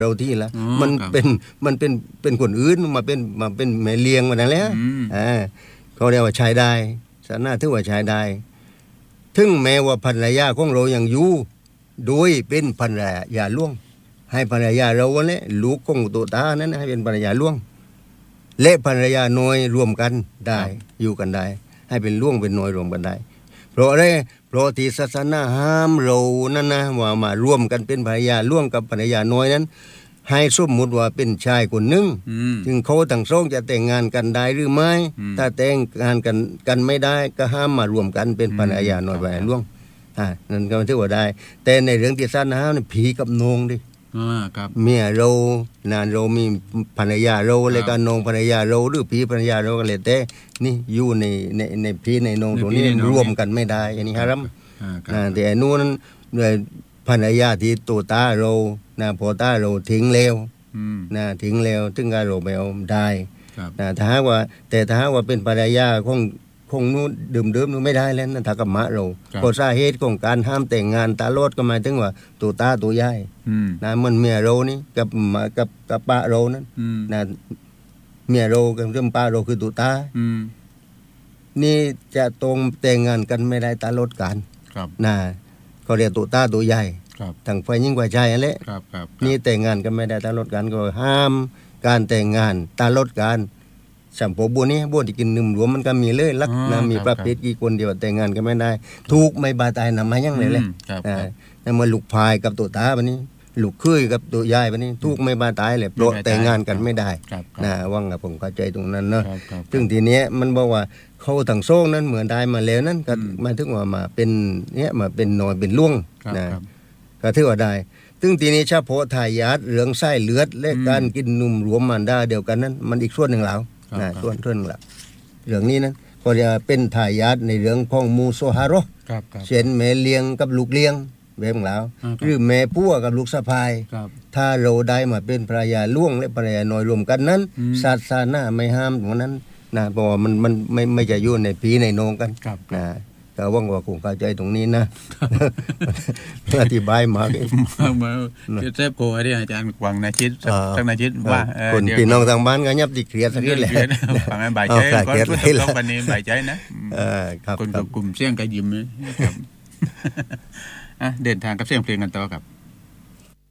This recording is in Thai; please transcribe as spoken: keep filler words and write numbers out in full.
เราที่ละมันเป็นมันเป็นเป็นคนอื่นมาเป็นมาเป็นแม่เลี้ยงมานั่นแหละอ่าเขาเรียกว่าใช้ได้สานะถือว่าใช้ได้ถึงแม้ว่าภรรยาของเรายังอยู่โดยเป็นภรรยาล่วงให้ภรรยาเราเนี่ยลูกของตัวตานั้นให้เป็นภรรยาล่วงและภรรยาน้อยรวมกันได้อยู่กันได้ให้เป็นล่วงเป็นน้อยรวมกันได้เพราะอะไรเพราะที่ศาสนาห้ามเรานั่นนะว่ามารวมกันเป็นภรรยาล่วงกับภรรยาน้อยนั้นให้สมมุติว่าเป็นชายคนหนึ่งจึงเขาทั้งสองจะแต่งงานกันได้หรือไม่ถ้าแต่งงานกันกันไม่ได้ก็ห้ามมารวมกันเป็นภรรยาน้อยภรรยาล่วงอ่านั่นก็ถือว่าได้แต่ในเรื่องที่ศาสนาห้ามนี่ผีกับนงดิอ่าครับเมียเรานานเรามีภรรยาเราเลยกันนงภรรยาเราหรือผีภรรยาเราก็เลยแต่นี่อยู่ในในในผีในนงตรงนี้รวมกันไม่ได้อันนี้ฮารัมอ่าแต่นู้นภรรยาที่ตัวตาเรานะพอตาเราทิ้งแล้วนะทิ้งแล้วถึงก็เราไปเอาได้นะถ้าหากว่าแต่ถ้าหากว่าเป็นภรรยาของคงนู้นดื่มๆนู้นไม่ได้แล้วนะถ้ากับมะเราเพราะสาเหตุของการห้ามแต่งงานตาโลดก็หมายถึงว่าตัวตาตัวยายนะมันเมียเรานี่กับกับกับป้าเรานั้นนะเมียเรากับเรื่องป้าเราคือตัวตานี่จะตรงแต่งงานกันไม่ได้ตาโลดกันนะเขาเรียกตัวตาตัวใหญ่ทั้งฝ่ายหญิงฝ่ายชายนั่นแหละนี่แต่งงานกันไม่ได้ตาลดกันก็ห้ามการแต่งงานตาลดกันสัมโพบุญนี่บุญที่กินนึ่มรวมมันก็มีเลยลักนะมีประเภทกี่คนเดียวแต่งงานกันไม่ได้ทุกไม่บาตายนำมายังเลยเลยนั่นมาลูกพายกับตัวตาบันนี้ลูกคุยกับตัวยายบันนี้ทุกไม่บาตายเลยโปรแต่งงานกันไม่ได้นะว่างกับผมเข้าใจตรงนั้นเนาะซึ่งทีเนี้ยมันบอกว่าเขาทั้งโซ่นั้นเหมือนได้มาแล้วนั้นก็มาถึงว่ามาเป็นเนี้ยมาเป็นนอยเป็นล่วงนะก็ถือว่าได้ซึ่งทีนี้เฉพาะทายาทเรื่องไส้เลือดและการกินนมรวมมันได้เดียวกันนั้นมันอีกส่วนหนึ่งแล้วนะส่วนส่วนหนึ่งแล้วเรื่องนี้นั้นก็จะเป็นทายาทในเรื่องของมูโซฮาโรเช่นแม่เลี้ยงกับลูกเลี้ยงแบบของเราหรือแม่พัวกับลูกสะพายถ้าเราได้มาเป็นภรรยาล่วงและภรรยาน้อยรวมกันนั้นศาสนาไม่ห้ามตรงนั้นนะเพราะว่ามันมันไม่ไม่จะอยู่ในผีในนองกันนะก็ว่างว่าคงเข้าใจตรงนี้นะอธิบายมาเองมาเจ็บโกอะไรอาจารย์กวางนาชิตสักนาชิตว่าคนพี่น้องทางบ้านก็ยับติเครียดสักนิดแหละฟังให้บ่ายใจก็ต้องวันนี้บ่ายใจนะคนกลุ่มเสี่ยงก็ยิ้มอ่ะเดินทางกับเสียงเพลงกันต่อครับ